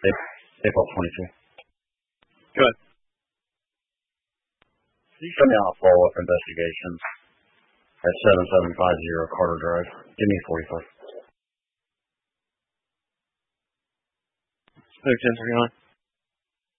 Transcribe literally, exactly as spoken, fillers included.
April twenty-two. Good. Can you show me out follow-up investigations at seven seven five zero Carter Drive? Give me forty-five. Luke ten thirty-nine.